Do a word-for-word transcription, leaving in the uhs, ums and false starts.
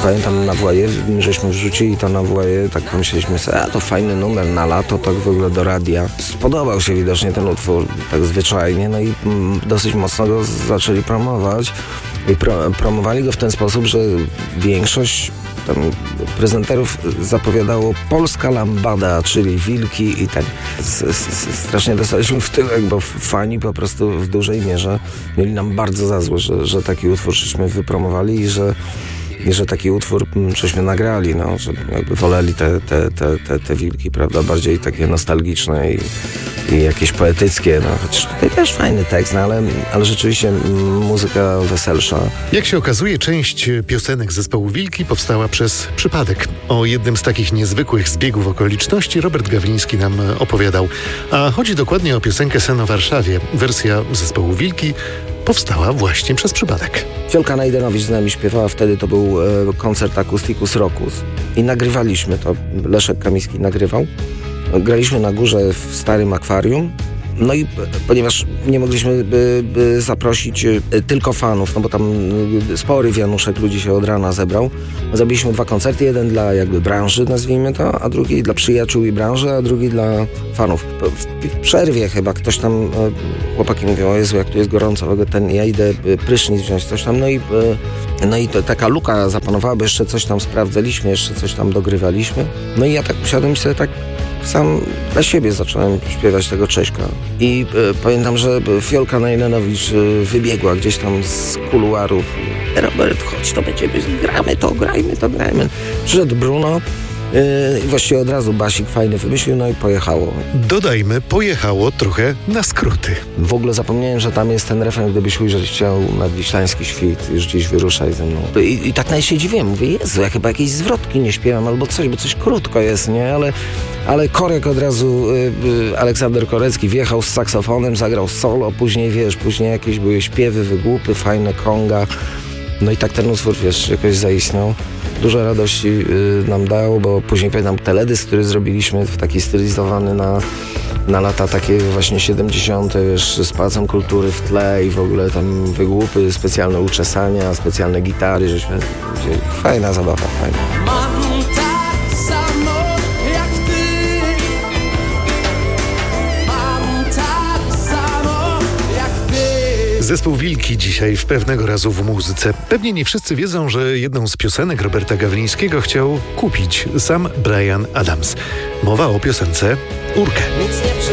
Pamiętam na Właje, żeśmy wrzucili to na Właje, tak pomyśleliśmy sobie, a to fajny numer na lato, tak w ogóle do radia. Spodobał się widocznie ten utwór, tak zwyczajnie, no i mm, dosyć mocno go zaczęli promować. I pro, promowali go w ten sposób, że większość tam prezenterów zapowiadało Polska Lambada, czyli wilki i tak s, s, strasznie dostaliśmy w tyłek, bo fani po prostu w dużej mierze mieli nam bardzo za złe, że, że taki utwór żeśmy wypromowali i że I że taki utwór żeśmy nagrali, no, że jakby woleli te, te, te, te, te wilki, prawda, bardziej takie nostalgiczne i, i jakieś poetyckie, no, chociaż tutaj też fajny tekst, no, ale, ale rzeczywiście muzyka weselsza. Jak się okazuje, część piosenek zespołu Wilki powstała przez przypadek. O jednym z takich niezwykłych zbiegów okoliczności Robert Gawliński nam opowiadał. A chodzi dokładnie o piosenkę Sen o Warszawie. Wersja zespołu Wilki powstała właśnie przez przypadek. Fiolka Najdenowicz z nami śpiewała, wtedy to był e, koncert Acousticus Rocus i nagrywaliśmy to, Leszek Kamiński nagrywał. Graliśmy na górze w starym akwarium, no i ponieważ nie mogliśmy by, by zaprosić e, tylko fanów, no bo tam e, spory wianuszek ludzi się od rana zebrał, zrobiliśmy dwa koncerty, jeden dla jakby branży, nazwijmy to, a drugi dla przyjaciół i branży, a drugi dla fanów. W, w przerwie chyba ktoś tam, e, chłopaki mówią, o Jezu, jak tu jest gorąco, ten, ja idę e, prysznic wziąć, coś tam, no i, e, no i to, taka luka zapanowała, bo jeszcze coś tam sprawdzaliśmy, jeszcze coś tam dogrywaliśmy, no i ja tak usiadłem i sobie tak sam dla siebie zacząłem śpiewać tego Cześka. I e, pamiętam, że Fiolka Najdenowicz e, wybiegła gdzieś tam z kuluarów. Robert, chodź, to będziemy, gramy to, grajmy to, grajmy. Przyszedł Bruno i yy, właściwie od razu basik fajny wymyślił, no i pojechało. Dodajmy, pojechało trochę na skróty. W ogóle zapomniałem, że tam jest ten refren, gdybyś ujrzeć chciał nadwiślański świt, już dziś wyruszaj ze mną. I, i tak nawet się dziwiłem, mówię, Jezu, ja chyba jakieś zwrotki nie śpiewam albo coś, bo coś krótko jest, nie? Ale, ale Korek od razu, yy, Aleksander Korecki wjechał z saksofonem, zagrał solo, później wiesz, później jakieś były śpiewy, wygłupy, fajne konga. No i tak ten utwór, wiesz, jakoś zaistniał. Dużo radości y, nam dał, bo później pamiętam teledysk, który zrobiliśmy, taki stylizowany na, na lata takie właśnie siedemdziesiąte, wiesz, z Pałacem Kultury w tle i w ogóle tam wygłupy, specjalne uczesania, specjalne gitary, żeśmy wzięli. Fajna zabawa, fajna. Zespół Wilki dzisiaj w Pewnego razu w muzyce. Pewnie nie wszyscy wiedzą, że jedną z piosenek Roberta Gawlińskiego chciał kupić sam Bryan Adams. Mowa o piosence Urkę.